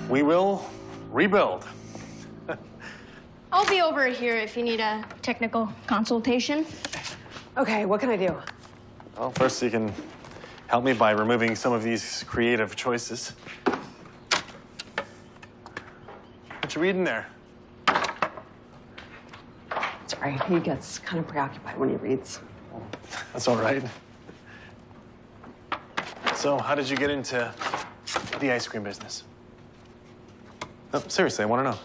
We will rebuild. I'll be over here if you need a technical consultation. Okay, what can I do? Well, first you can help me by removing some of these creative choices. What you reading there? Sorry, he gets kind of preoccupied when he reads. That's all right. So, how did you get into the ice cream business? No, seriously, I want to know.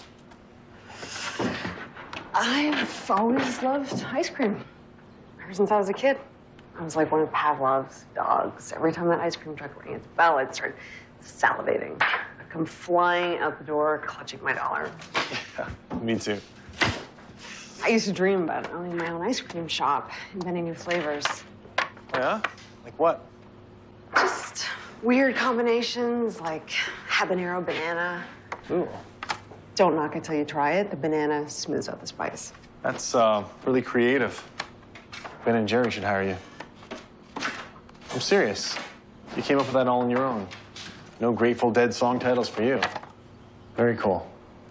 I've always loved ice cream. Ever since I was a kid. I was like one of Pavlov's dogs. Every time that ice cream truck rang its bell, I'd start salivating. I'd come flying out the door, clutching my dollar. Yeah, me too. I used to dream about owning my own ice cream shop, inventing new flavors. Oh, yeah? Like what? Just weird combinations like habanero banana. Ooh. Don't knock it till you try it. The banana smooths out the spice. That's really creative. Ben and Jerry should hire you. I'm serious. You came up with that all on your own. No Grateful Dead song titles for you. Very cool.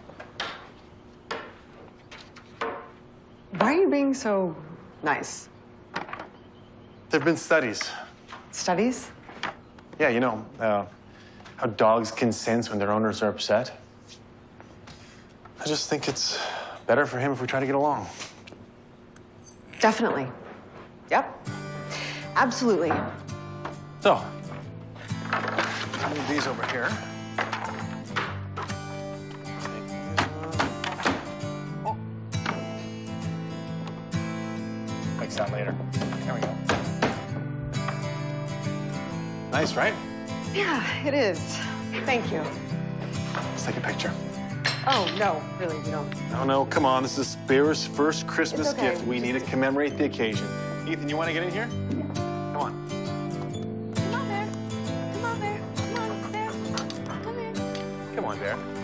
Why are you being so nice? There have been studies. Studies? Yeah, you know, how dogs can sense when their owners are upset. I just think it's better for him if we try to get along. Definitely. Yep. Absolutely. So, move these over here. Oh. Fix that later. There we go. Nice, right? Yeah, it is. Thank you. Let's take a picture. Oh, no, really, we don't. No, come on. This is Bear's first Christmas It's okay. gift. We need to commemorate the occasion. Ethan, you want to get in here? Come on. Come on, Bear. Come on, Bear. Come on, Bear. Come here. Come on, Bear.